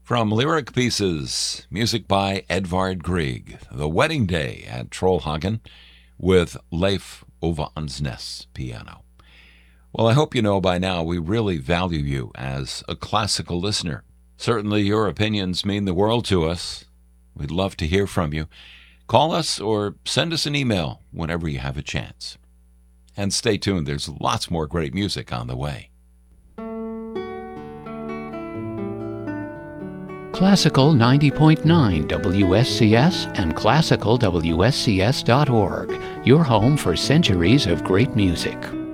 From Lyric Pieces, music by Edvard Grieg, The Wedding Day at Trollhagen with Leif Ove Ansnes piano. Well, I hope you know by now we really value you as a classical listener. Certainly your opinions mean the world to us. We'd love to hear from you. Call us or send us an email whenever you have a chance. And stay tuned, there's lots more great music on the way. Classical 90.9 WSCS and classicalwscs.org, your home for centuries of great music.